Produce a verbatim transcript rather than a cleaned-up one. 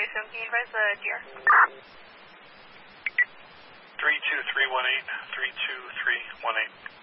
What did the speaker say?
soon. Can you advise the D R? three two three one eight, three two three one eight.